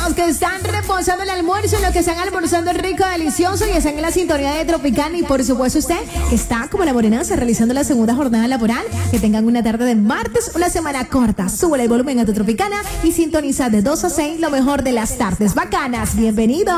los que están reposando el almuerzo, los que están almorzando rico, delicioso y están en la sintonía de Tropicana. Y por supuesto usted que está como la morenaza realizando la segunda jornada laboral. Que tengan una tarde de martes, una semana corta. Sube el volumen a tu Tropicana y sintoniza de 2 a 6 lo mejor de las tardes bacanas. Bienvenido.